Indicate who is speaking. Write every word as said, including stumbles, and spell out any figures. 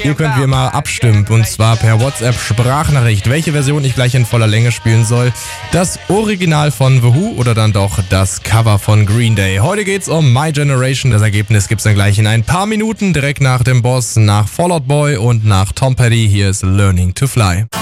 Speaker 1: Ihr könnt wie immer abstimmen und zwar per WhatsApp-Sprachnachricht, welche Version ich gleich in voller Länge spielen soll. Das Original von The Who oder dann doch das Cover von Green Day. Heute geht's um My Generation. Das Ergebnis gibt's dann gleich in ein paar Minuten, direkt nach dem Boss, nach Fall Out Boy und nach Tom Petty. Hier ist Learning to Fly.